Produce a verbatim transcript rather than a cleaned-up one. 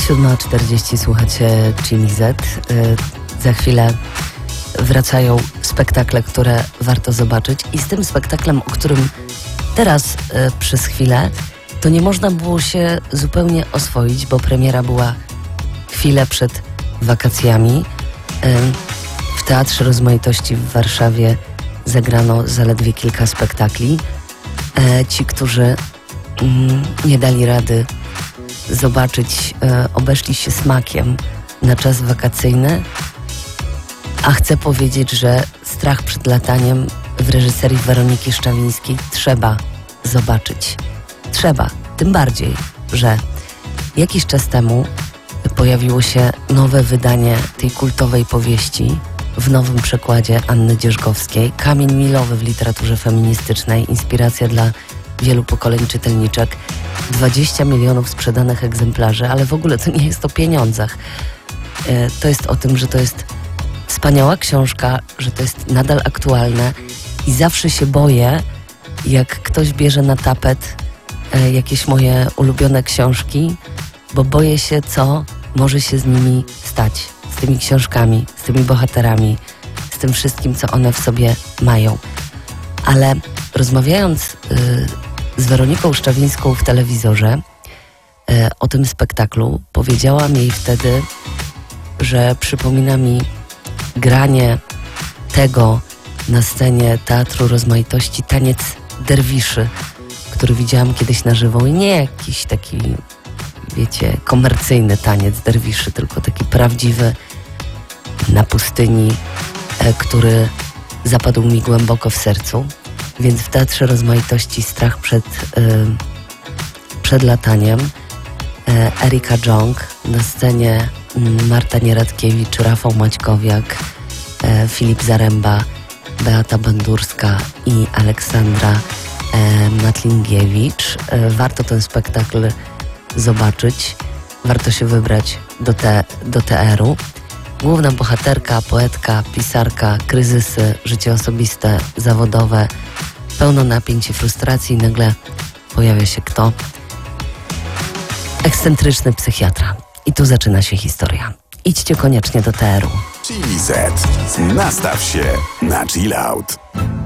siódma czterdzieści, słuchacie Chili Z. Za chwilę wracają spektakle, które warto zobaczyć. I z tym spektaklem, o którym teraz przez chwilę, to nie można było się zupełnie oswoić, bo premiera była chwilę przed wakacjami. W Teatrze Rozmaitości w Warszawie zagrano zaledwie kilka spektakli. Ci, którzy nie dali rady zobaczyć, obeszli się smakiem na czas wakacyjny. A chcę powiedzieć, że Strach przed lataniem w reżyserii Weroniki Szczawińskiej trzeba zobaczyć. Trzeba, tym bardziej, że jakiś czas temu pojawiło się nowe wydanie tej kultowej powieści w nowym przekładzie Anny Dzierżgowskiej. Kamień milowy w literaturze feministycznej, inspiracja dla wielu pokoleń czytelniczek. dwadzieścia milionów sprzedanych egzemplarzy, ale w ogóle to nie jest o pieniądzach. To jest o tym, że to jest wspaniała książka, że to jest nadal aktualne i zawsze się boję, jak ktoś bierze na tapet jakieś moje ulubione książki, bo boję się, co może się z nimi stać, z tymi książkami, z tymi bohaterami, z tym wszystkim, co one w sobie mają. Ale rozmawiając y, z Weroniką Szczawińską w telewizorze y, o tym spektaklu, powiedziałam jej wtedy, że przypomina mi granie tego na scenie Teatru Rozmaitości Taniec derwiszy, który widziałam kiedyś na żywo i nie jakiś taki, wiecie, komercyjny taniec derwiszy, tylko taki prawdziwy na pustyni, e, który zapadł mi głęboko w sercu. Więc w Teatrze Rozmaitości Strach przed, e, przed lataniem, e, Erika Jong, na scenie m, Marta Nieradkiewicz, Rafał Maćkowiak, e, Filip Zaręba, Beata Bandurska i Aleksandra e, Matlingiewicz. E, warto ten spektakl zobaczyć. Warto się wybrać do, te, do T R-u. Główna bohaterka, poetka, pisarka, kryzysy, życie osobiste, zawodowe, pełno napięć i frustracji. Nagle pojawia się kto? Ekscentryczny psychiatra. I tu zaczyna się historia. Idźcie koniecznie do T R-u. Chili Z. Nastaw się na chill out.